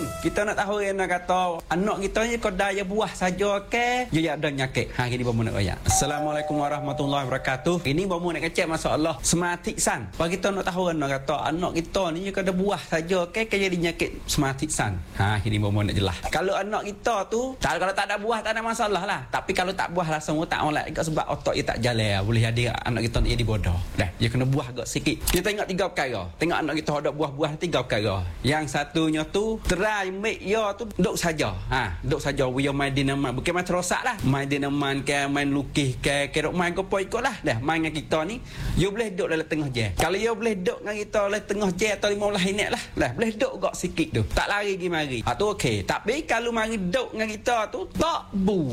kita nak tahu yang nak kata anak kita ni kau daya buah saja ke dia ada nyakit. Ha ini bomo nak royak. Assalamualaikum warahmatullahi wabarakatuh. Ini bomo nak kecek masalah sematik san. Bagi kita nak tahu nak kata anak kita ni kau ada buah saja ke jadi nyakit sematik san. Ha ini bomo nak jelas. Kalau anak kita tu kalau tak ada buah tak ada masalah lah. Tapi kalau tak buah lah semua tak molek sebab otak dia tak jalan. Boleh jadi anak kita ni jadi bodoh. Dah dia kena buah agak sikit. Kita tengok tiga perkara. Tengok anak kita ada buah-buah tiga perkara. Yang satunya tu try make yo tu duduk saja. Ha, duduk saja we main dinaman. Bukan main terosak lah. Main dinaman ke main lukis ke duk main apa ikutlah. Dah main dengan kita ni, you boleh duduk dalam tengah je. Kalau you boleh duduk dengan kita dalam tengah je atau 15 minit lah. Dah boleh duduk agak sikit tu. Tak lari pergi mari. Ha tu okey. Tapi kalau mari duduk dengan kita tu tak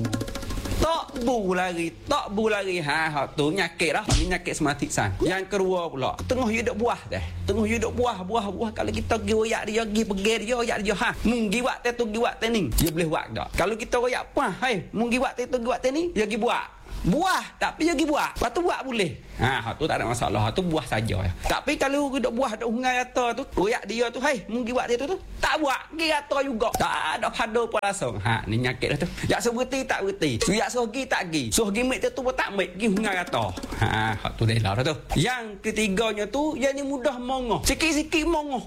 bu lari. Ha tu nyakit dah. Ni nyakit sematik san. Yang kedua pula, tengah you duk buah dah. Tengah you duk buah kalau kita pergi royak dia, pergi dia royak dia. Ha, mung gi wak tu gi wak ni. Dia boleh buat dak. Kalau kita royak apa? Hai, mung gi wak tu gi wak ni, dia pergi buah tapi dia pergi buah. Lepas tu buat boleh. Ha tu tak ada masalah. Tu buah saja. Tapi kalau duk buah duk hungai rata tu, royak dia tu, hai, mung gi wak dia tu tak buat, gi rata juga. Tak ada padu pun langsung. Ha ni nyakit dah tu. Jak seberti tak berti. Suyak sogi tak gi. Sogi mik tu pun tak mik, gi hungai rata. Ha tu dah lah tu. Yang ketiganya tu yang ni mudah mongoh. Sikit-sikit mongoh.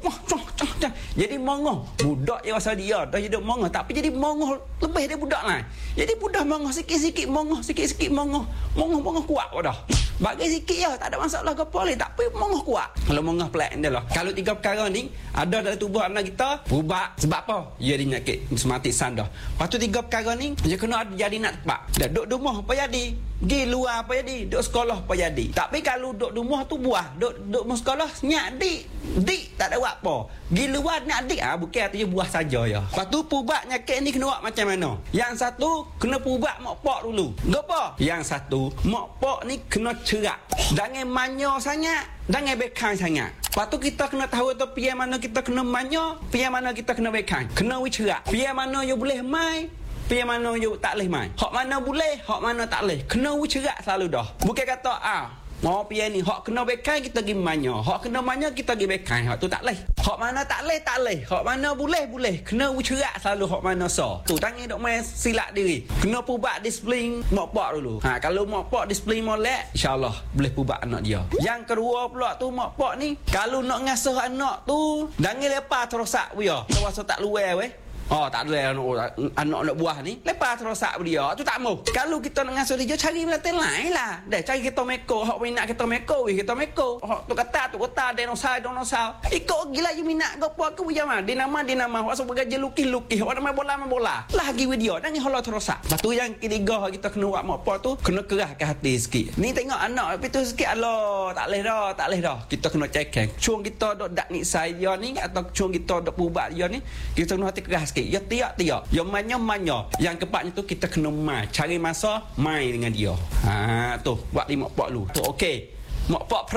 Jadi mongoh. Budak je rasa dia dah hidup mongoh tapi jadi mongoh lebih dia budak lain. Jadi budak mongoh sikit-sikit mongoh. Sikit-sikit mongoh kuat dah. Bagi sikit ya, tak ada masalah ke apa tapi mongoh kuat. Kalau mongoh pelik dia lah. Kalau tiga perkara ni ada dalam tubuh anak kita, ubah sebab apa? Dia dinyakit sematik san dah. Lepas tu tiga perkara ni dia kena jadi nak tepat. Dah duduk rumah apa jadi? Pergi luar apa jadi? Duduk sekolah apa jadi? Tapi kalau duduk rumah tu buah, duduk sekolah nyak dik tak ada buat apa. Pergi luar nak dik bukan artinya buah saja ya. Lepas tu pubat nyakit ni kena buat macam mana? Yang satu kena pubat mak pak dulu. Ngapa? Yang satu mak pak ni kena cerak. Jangan manyo sangat, jangan bekan sangat. Lepas tu kita kena tahu tu pian mana kita kena manyo, pian mana kita kena bekan. Kena cerak. Pian mana you boleh main, pian mana you tak boleh main. Hak mana boleh, hak mana tak boleh. Kena cerak selalu dah. Bukan kata mau pian ni hak kena bekan kita pergi manyo, hak kena manyo kita pergi bekan. Hak tu tak boleh. Hak mana tak boleh. Hak mana boleh. Kena cerak selalu hak mana so. Tu tangan dok main silat diri. Kena pubat disiplin mak pak dulu. Ha kalau mak pak disiplin molek, insya-Allah boleh pubat anak dia. Yang kedua pula tu mak pak ni kalau nak ngasuh anak tu jangan lepas terosak dia. Terasa tak luar weh. Tak ada anak buah ni lepas terosak dia tu tak mau. Kalau kita nak ngasuh dia cari melati lain lah. Dah cari kita meko, hak minat kita meko, hak tu kata dinosaur. Ikut gila je minat gapo aku jaman. Dinama hak sebab gaji lukis, hak main bola. Lagi video dan ni halo terosak. Lepas tu yang ketiga kita kena buat mak pak tu kena kerahkan hati sikit. Ni tengok anak pitu sikit Allah, tak leh dah. Kita kena cekeng. Cuang kita dok dak ni saya ni atau cuang kita dok pubat dia ni, kita kena hati keras sikit. Ya tiap. Ya manyo. Yang keempatnya tu kita kena main. Cari masa main dengan dia. Ha tu buat lima pak lu. Tu okey. Mak pak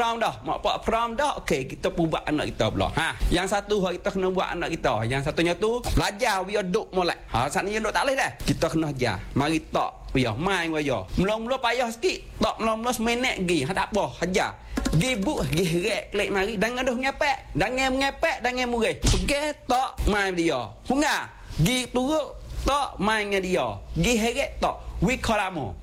pram dah. Okey, kita pubat anak kita pula. Ha, yang satu kita kena buat anak kita. Yang satunya tu belajar biar duk molek. Ha, saat ni duk tak boleh dah. Kita kena ajar. Mari tak biar main biar. Mula-mula payah sikit. Tak mula-mula seminit gi. Ha tak apa, ajar. Gibuk rek klik mari jangan dah ngepek jangan murih pergi tak main dia hunga gi turut tak main dengan dia gi heret tak we kolamo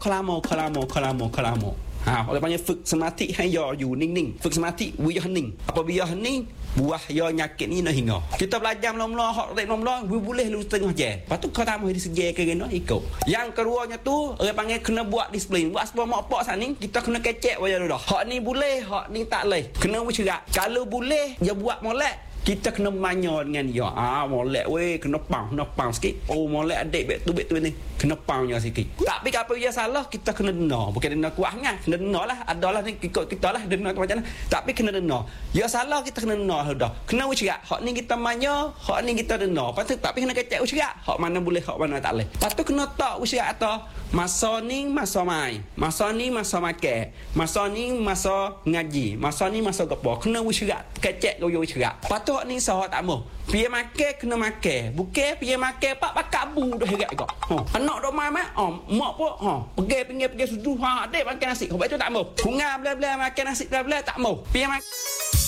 ha oleh panggil fuk sematik hai yo you ning fuk sematik we yo hening apabila hening buah yo nyakit ni nak hingga kita belajar mula-mula hak rek mula we boleh lu tengah je lepas tu kau tak mau disegi ke kena ikut. Yang keduanya tu orang panggil kena buat disiplin buat sebab mak pak sat ni kita kena kecek waya dah hak ni boleh hak ni tak boleh kena cerak. Kalau boleh dia buat molek kita kena manyo dengan dia. Molek weh kena pang sikit. Molek adik bet tu ni kena pangnya sikit. Tapi kalau dia salah kita kena dena. Bukan dena kuahnya, kena dena lah. Adalah ni ikut kita lah dena tu macam mana. Tapi kena dena. Dia salah kita kena dena dah. Kena cerak. Hak ni kita manyo, hak ni kita dena. Lepas tu tapi kena kecek cerak. Hak mana boleh, hak mana tak boleh. Lepas tu kena tak cerak atau masa ni masa main. Masa ni masa makan. Masa ni masa ngaji. Masa ni masa gapo. Kena cerak. Kecek goyo cerak. Lepas tu ni sah tak mau. Piye makan kena makan. Bukan piye makan pak bakabu dah herat kau. Anak dok mai mak pun pergi sudu adik makan nasi. Sebab itu tak mau. Hungar bela-bela makan nasi bela-bela tak mau. Piye makan